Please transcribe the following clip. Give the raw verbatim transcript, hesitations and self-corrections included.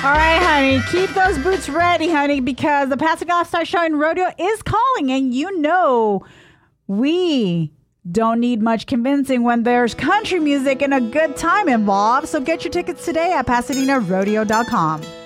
right, honey. Keep those boots ready, honey, because the Passing Off Star Show and Rodeo is calling, and you know we don't need much convincing when there's country music and a good time involved. So get your tickets today at Pasadena Rodeo dot com.